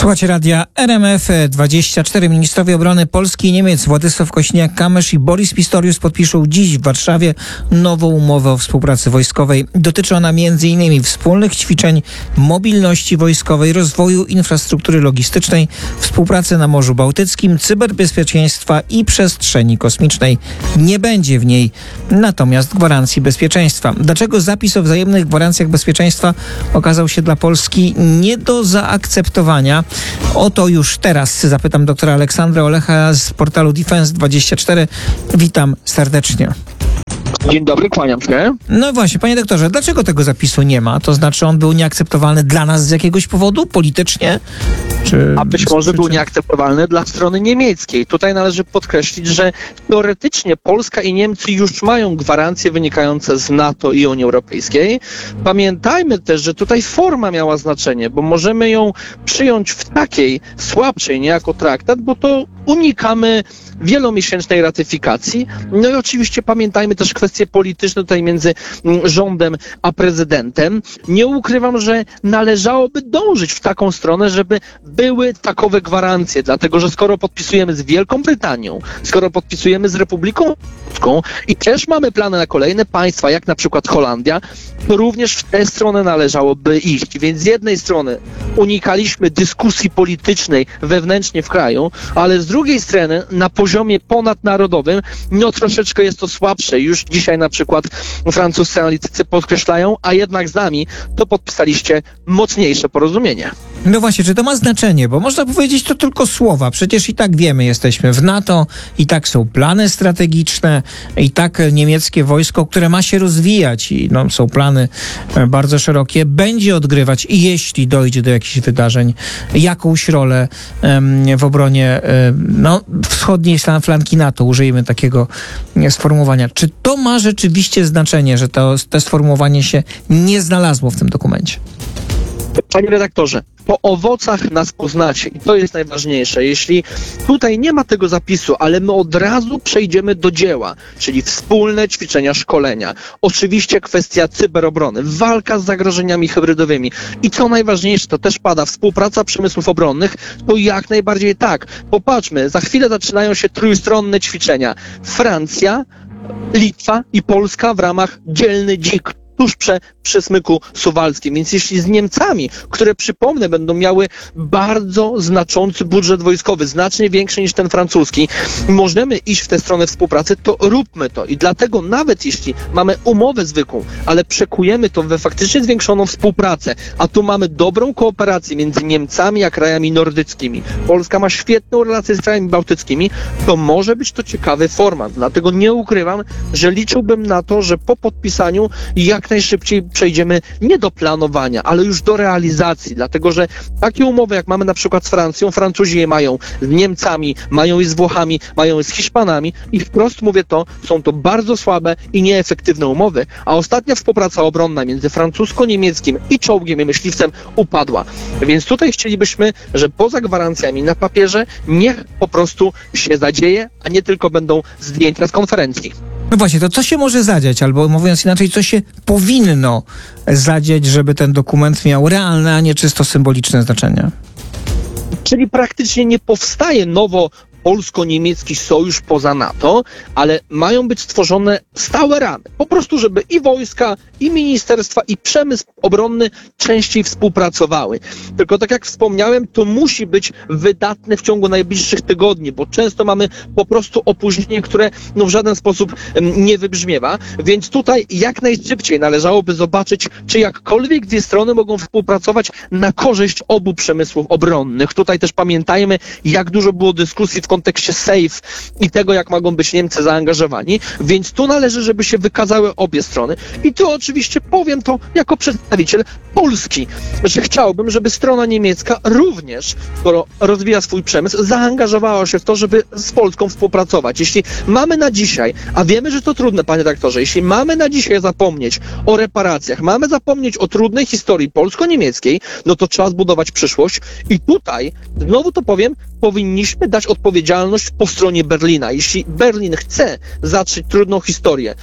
Słuchajcie radia RMF24. Ministrowie obrony Polski i Niemiec Władysław Kosiniak-Kamysz i Boris Pistorius podpiszą dziś w Warszawie nową umowę o współpracy wojskowej. Dotyczy ona m.in. wspólnych ćwiczeń, mobilności wojskowej, rozwoju infrastruktury logistycznej, współpracy na Morzu Bałtyckim, cyberbezpieczeństwa i przestrzeni kosmicznej. Nie będzie w niej natomiast gwarancji bezpieczeństwa. Dlaczego zapis o wzajemnych gwarancjach bezpieczeństwa okazał się dla Polski nie do zaakceptowania? O to już teraz zapytam doktora Aleksandra Olecha z portalu Defense24. Witam serdecznie. Dzień dobry, kłaniam się. No właśnie, panie doktorze, dlaczego tego zapisu nie ma? To znaczy on był nieakceptowalny dla nas z jakiegoś powodu politycznie? A być może był nieakceptowalny dla strony niemieckiej. Tutaj należy podkreślić, że teoretycznie Polska i Niemcy już mają gwarancje wynikające z NATO i Unii Europejskiej. Pamiętajmy też, że tutaj forma miała znaczenie, bo możemy ją przyjąć w takiej słabszej niejako traktat, bo to unikamy wielomiesięcznej ratyfikacji. No i oczywiście pamiętajmy też kwestie polityczne tutaj między rządem a prezydentem. Nie ukrywam, że należałoby dążyć w taką stronę, żeby były takowe gwarancje, dlatego że skoro podpisujemy z Wielką Brytanią, skoro podpisujemy z Republiką Polską i też mamy plany na kolejne państwa, jak na przykład Holandia, to również w tę stronę należałoby iść. Więc z jednej strony unikaliśmy dyskusji politycznej wewnętrznie w kraju, ale z drugiej strony na poziomie ponadnarodowym, no troszeczkę jest to słabsze. Już dzisiaj na przykład francuscy analitycy podkreślają, a jednak z nami to podpisaliście mocniejsze porozumienie. No właśnie, czy to ma znaczenie? Bo można powiedzieć, to tylko słowa. Przecież i tak wiemy, jesteśmy w NATO, i tak są plany strategiczne, i tak niemieckie wojsko, które ma się rozwijać, i no, są plany bardzo szerokie, będzie odgrywać, jeśli dojdzie do jakichś wydarzeń, jakąś rolę w obronie wschodniej flanki NATO. Użyjmy takiego sformułowania. Czy to ma rzeczywiście znaczenie, że to sformułowanie się nie znalazło w tym dokumencie? Panie redaktorze, po owocach nas poznacie i to jest najważniejsze. Jeśli tutaj nie ma tego zapisu, ale my od razu przejdziemy do dzieła, czyli wspólne ćwiczenia, szkolenia. Oczywiście kwestia cyberobrony, walka z zagrożeniami hybrydowymi i co najważniejsze, to też pada współpraca przemysłów obronnych, to jak najbardziej tak. Popatrzmy, za chwilę zaczynają się trójstronne ćwiczenia. Francja, Litwa i Polska w ramach Dzielny Dzik, tuż przy Smyku Suwalskim. Więc jeśli z Niemcami, które przypomnę będą miały bardzo znaczący budżet wojskowy, znacznie większy niż ten francuski, możemy iść w tę stronę współpracy, to róbmy to. I dlatego nawet jeśli mamy umowę zwykłą, ale przekujemy to we faktycznie zwiększoną współpracę, a tu mamy dobrą kooperację między Niemcami a krajami nordyckimi. Polska ma świetną relację z krajami bałtyckimi, to może być to ciekawy format. Dlatego nie ukrywam, że liczyłbym na to, że po podpisaniu jak najszybciej przejdziemy nie do planowania, ale już do realizacji, dlatego że takie umowy, jak mamy na przykład z Francją, Francuzi je mają z Niemcami, mają i z Włochami, mają i z Hiszpanami i wprost mówię to, są to bardzo słabe i nieefektywne umowy, a ostatnia współpraca obronna między francusko-niemieckim i czołgiem i myśliwcem upadła. Więc tutaj chcielibyśmy, że poza gwarancjami na papierze niech po prostu się zadzieje, a nie tylko będą zdjęcia z konferencji. No właśnie, to co się może zadziać, albo mówiąc inaczej, co się powinno zadziać, żeby ten dokument miał realne, a nie czysto symboliczne znaczenie? Czyli praktycznie nie powstaje nowo polsko-niemiecki sojusz poza NATO, ale mają być stworzone stałe ramy. Po prostu, żeby i wojska, i ministerstwa, i przemysł obronny częściej współpracowały. Tylko tak jak wspomniałem, to musi być wydatne w ciągu najbliższych tygodni, bo często mamy po prostu opóźnienie, które w żaden sposób nie wybrzmiewa. Więc tutaj jak najszybciej należałoby zobaczyć, czy jakkolwiek dwie strony mogą współpracować na korzyść obu przemysłów obronnych. Tutaj też pamiętajmy, jak dużo było dyskusji w kontekście SAFE i tego, jak mogą być Niemcy zaangażowani, więc tu należy, żeby się wykazały obie strony. I tu oczywiście powiem to jako przedstawiciel Polski, że chciałbym, żeby strona niemiecka również, skoro rozwija swój przemysł, zaangażowała się w to, żeby z Polską współpracować. Jeśli mamy na dzisiaj, a wiemy, że to trudne, panie doktorze, jeśli mamy na dzisiaj zapomnieć o reparacjach, mamy zapomnieć o trudnej historii polsko-niemieckiej, no to trzeba zbudować przyszłość i tutaj, znowu to powiem, powinniśmy dać odpowiedzialność po stronie Berlina. Jeśli Berlin chce zatrzeć trudną historię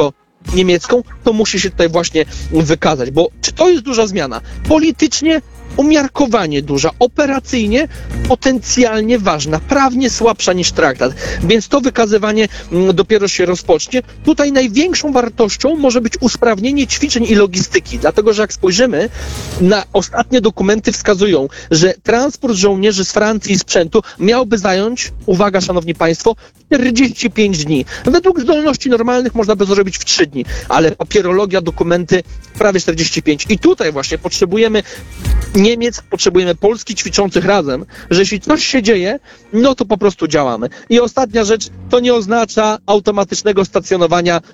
polsko-niemiecką, to musi się tutaj właśnie wykazać, bo czy to jest duża zmiana? Politycznie umiarkowanie duża, operacyjnie potencjalnie ważna, prawnie słabsza niż traktat. Więc to wykazywanie dopiero się rozpocznie. Tutaj największą wartością może być usprawnienie ćwiczeń i logistyki, dlatego że jak spojrzymy na ostatnie dokumenty wskazują, że transport żołnierzy z Francji i sprzętu miałby zająć, uwaga szanowni państwo, 45 dni. Według zdolności normalnych można by zrobić w 3 dni, ale papierologia, dokumenty prawie 45. I tutaj właśnie potrzebujemy Niemiec, potrzebujemy Polski ćwiczących razem, że jeśli coś się dzieje, no to po prostu działamy. I ostatnia rzecz, to nie oznacza automatycznego stacjonowania